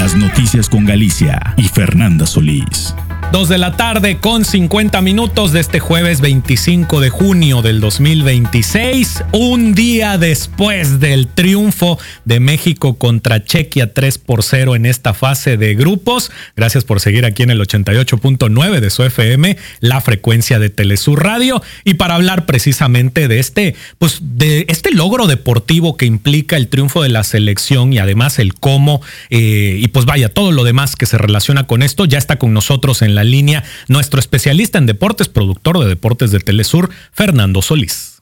Las noticias con Galicia y Fernanda Solís. 2:50 p.m. de este jueves 25 de junio del 2026, un día después del triunfo de México contra Chequia 3-0 en esta fase de grupos. Gracias por seguir aquí en el 88.9 de su FM, la frecuencia de Telesur Radio, y para hablar precisamente de este logro deportivo que implica el triunfo de la selección y además el cómo todo lo demás que se relaciona con esto. Ya está con nosotros en la línea nuestro especialista en deportes, productor de deportes de Telesur, Fernando Solís.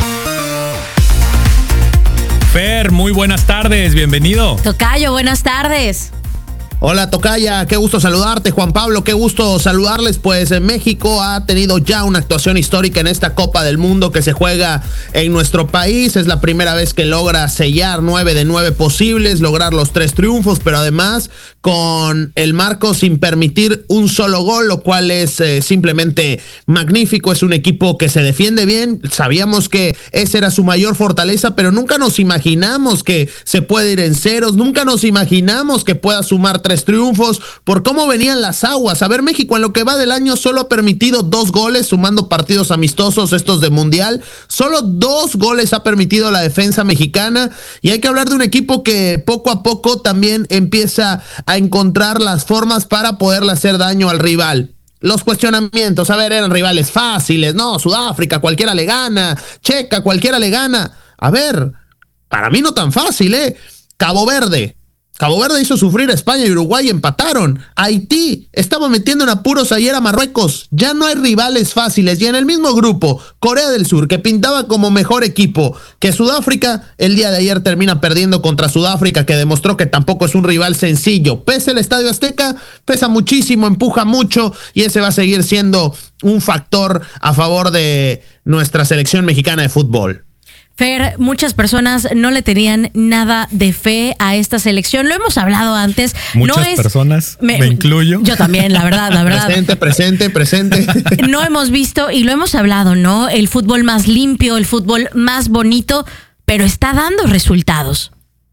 Fer, muy buenas tardes, bienvenido. Tocayo, buenas tardes. Hola Tocaya, qué gusto saludarte. Juan Pablo, qué gusto saludarles. Pues México ha tenido ya una actuación histórica en esta Copa del Mundo que se juega en nuestro país. Es la primera vez que logra sellar 9 de 9 posibles, lograr los 3 triunfos, pero además con el marco sin permitir un solo gol, lo cual es simplemente magnífico. Es un equipo que se defiende bien. Sabíamos que esa era su mayor fortaleza, pero nunca nos imaginamos que se puede ir en ceros, nunca nos imaginamos que pueda sumar 3 triunfos por cómo venían las aguas. A ver, México en lo que va del año solo ha permitido 2 goles, sumando partidos amistosos estos de mundial. Solo 2 goles ha permitido la defensa mexicana, y hay que hablar de un equipo que poco a poco también empieza a encontrar las formas para poderle hacer daño al rival. Los cuestionamientos, a ver, eran rivales fáciles, no, Sudáfrica cualquiera le gana, Checa cualquiera le gana. A ver, para mí no tan fácil, Cabo Verde hizo sufrir a España y Uruguay, empataron. Haití estaba metiendo en apuros ayer a Marruecos. Ya no hay rivales fáciles. Y en el mismo grupo, Corea del Sur, que pintaba como mejor equipo que Sudáfrica, el día de ayer termina perdiendo contra Sudáfrica, que demostró que tampoco es un rival sencillo. Pesa el Estadio Azteca, pesa muchísimo, empuja mucho, y ese va a seguir siendo un factor a favor de nuestra selección mexicana de fútbol. Fer, muchas personas no le tenían nada de fe a esta selección. Lo hemos hablado antes. Muchas personas, me incluyo. Yo también, la verdad. Presente. No hemos visto, y lo hemos hablado, ¿no? El fútbol más limpio, el fútbol más bonito, pero está dando resultados.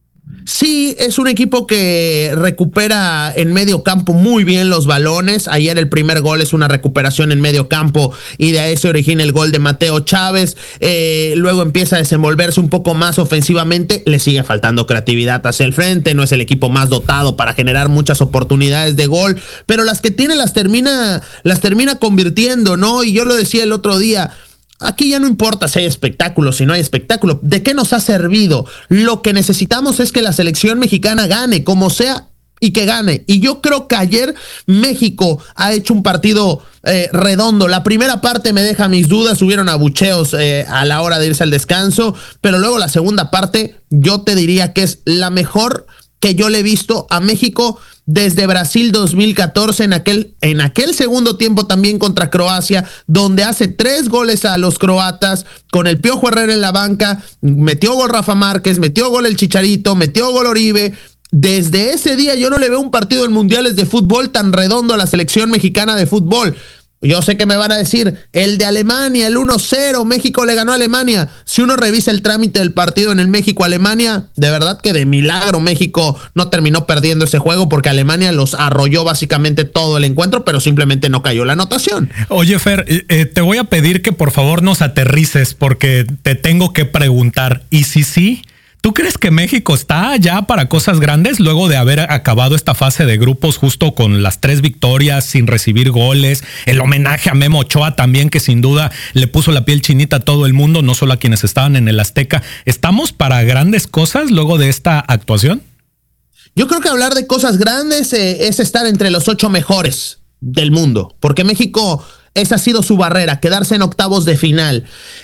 Sí, es un equipo que recupera en medio campo muy bien los balones. Ayer el primer gol es una recuperación en medio campo, y de ahí se origina el gol de Mateo Chávez. Luego empieza a desenvolverse un poco más ofensivamente. Le sigue faltando creatividad hacia el frente. No es el equipo más dotado para generar muchas oportunidades de gol, pero las que tiene las termina convirtiendo, ¿no? Y yo lo decía el otro día, aquí ya no importa si hay espectáculo, si no hay espectáculo. ¿De qué nos ha servido? Lo que necesitamos es que la selección mexicana gane, como sea, y que gane. Y yo creo que ayer México ha hecho un partido redondo. La primera parte me deja mis dudas, hubieron abucheos a la hora de irse al descanso, pero luego la segunda parte yo te diría que es la mejor que yo le he visto a México desde Brasil 2014, en aquel segundo tiempo también contra Croacia, donde hace 3 goles a los croatas, con el Piojo Herrera en la banca, metió gol Rafa Márquez, metió gol el Chicharito, metió gol Oribe. Desde ese día yo no le veo un partido en mundiales de fútbol tan redondo a la selección mexicana de fútbol. Yo sé que me van a decir, el de Alemania, el 1-0, México le ganó a Alemania. Si uno revisa el trámite del partido en el México-Alemania, de verdad que de milagro México no terminó perdiendo ese juego, porque Alemania los arrolló básicamente todo el encuentro, pero simplemente no cayó la anotación. Oye, Fer, te voy a pedir que por favor nos aterrices, porque te tengo que preguntar, ¿y si sí? ¿Tú crees que México está ya para cosas grandes luego de haber acabado esta fase de grupos justo con las 3 victorias sin recibir goles? El homenaje a Memo Ochoa también, que sin duda le puso la piel chinita a todo el mundo, no solo a quienes estaban en el Azteca. ¿Estamos para grandes cosas luego de esta actuación? Yo creo que hablar de cosas grandes es estar entre los 8 mejores del mundo, porque México, esa ha sido su barrera, quedarse en octavos de final.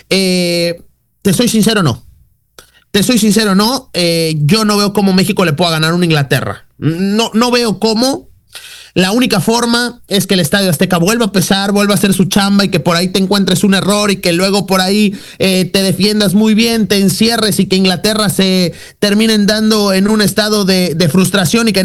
Te soy sincero, no. Yo no veo cómo México le pueda ganar a una Inglaterra. No veo cómo. La única forma es que el Estadio Azteca vuelva a pesar, vuelva a hacer su chamba, y que por ahí te encuentres un error y que luego por ahí te defiendas muy bien, te encierres, y que Inglaterra se terminen dando en un estado de frustración y que